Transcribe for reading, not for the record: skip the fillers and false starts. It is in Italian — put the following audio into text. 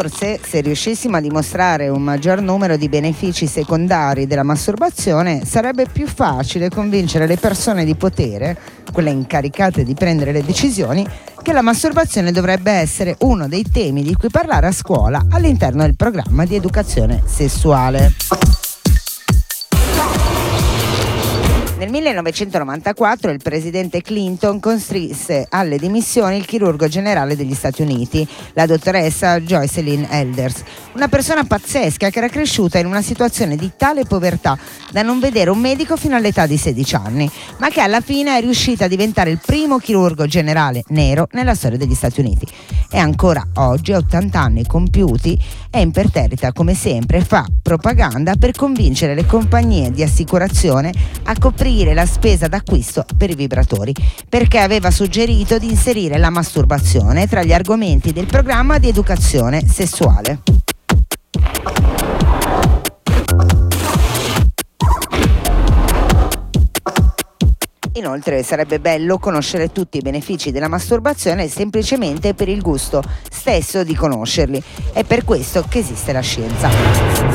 Forse, se riuscissimo a dimostrare un maggior numero di benefici secondari della masturbazione, sarebbe più facile convincere le persone di potere, quelle incaricate di prendere le decisioni, che la masturbazione dovrebbe essere uno dei temi di cui parlare a scuola all'interno del programma di educazione sessuale. Nel 1994 il presidente Clinton costrinse alle dimissioni il chirurgo generale degli Stati Uniti, la dottoressa Joycelyn Elders, una persona pazzesca che era cresciuta in una situazione di tale povertà da non vedere un medico fino all'età di 16 anni, ma che alla fine è riuscita a diventare il primo chirurgo generale nero nella storia degli Stati Uniti. E ancora oggi, a 80 anni compiuti, è imperterrita come sempre e fa propaganda per convincere le compagnie di assicurazione a coprire la spesa d'acquisto per i vibratori, perché aveva suggerito di inserire la masturbazione tra gli argomenti del programma di educazione sessuale. Inoltre sarebbe bello conoscere tutti i benefici della masturbazione semplicemente per il gusto stesso di conoscerli. È per questo che esiste la scienza.